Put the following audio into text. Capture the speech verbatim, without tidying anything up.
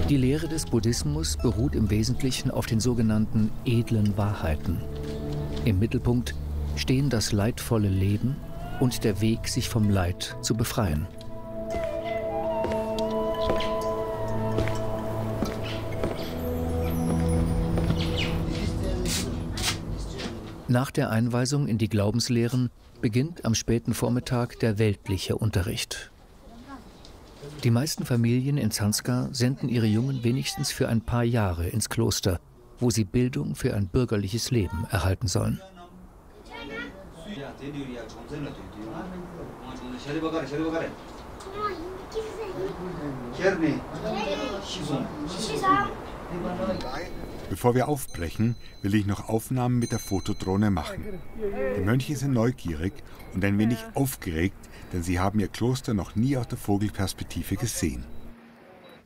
Die Lehre des Buddhismus beruht im Wesentlichen auf den sogenannten edlen Wahrheiten. Im Mittelpunkt stehen das leidvolle Leben und der Weg, sich vom Leid zu befreien. Nach der Einweisung in die Glaubenslehren beginnt am späten Vormittag der weltliche Unterricht. Die meisten Familien in Zanskar senden ihre Jungen wenigstens für ein paar Jahre ins Kloster, wo sie Bildung für ein bürgerliches Leben erhalten sollen. Bevor wir aufbrechen, will ich noch Aufnahmen mit der Fotodrohne machen. Die Mönche sind neugierig und ein wenig aufgeregt, denn sie haben ihr Kloster noch nie aus der Vogelperspektive gesehen.